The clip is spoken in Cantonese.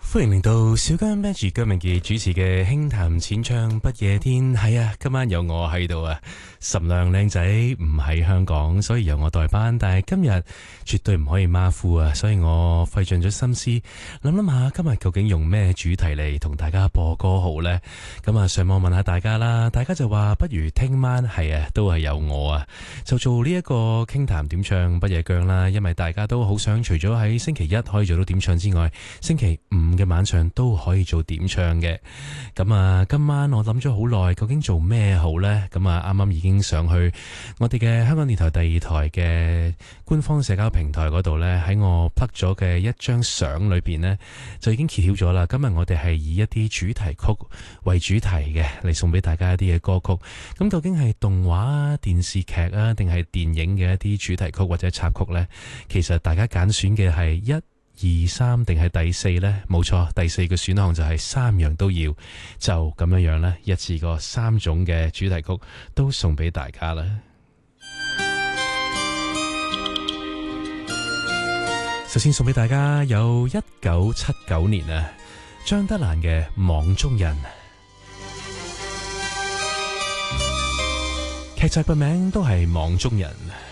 歡迎嚟到小姜 Magic 姜明傑主持嘅輕談淺唱不夜天。係啊，今晚有我喺度啊，岑亮靚仔唔喺香港，所以由我代班。但係今日絕對唔可以馬虎啊，所以我費盡咗心思諗下今日究竟用咩主題嚟同大家播歌好呢？咁啊，上網問下大家啦，大家就話不如聽晚係啊，都係有我啊，就做呢一個輕談點唱不夜姜啦。因為大家都好想除咗喺星期一可以做到點唱之外，星期五嘅晚上都可以做點唱嘅。咁啊，今晚我諗咗好耐，究竟做咩好呢？咁啊，啱啱已經上去我哋嘅香港電台第二台嘅官方社交平台嗰度呢，喺我 plug 咗嘅一張相裏邊呢，就已經揭曉咗啦。今日我哋係以一啲主題曲為主題嘅，嚟送俾大家一啲嘅歌曲。咁究竟係動畫啊、電視劇啊，定係電影嘅一啲主題曲或者插曲呢？其實大家揀選嘅係一、二、三定係第四呢？冇錯，第四個選項就係三樣都要，就咁樣樣呢，一次過三種嘅主題曲都送俾大家啦。首先送俾大家有1979年啊，張德蘭嘅《網中人》，劇集嘅名都係《網中人》。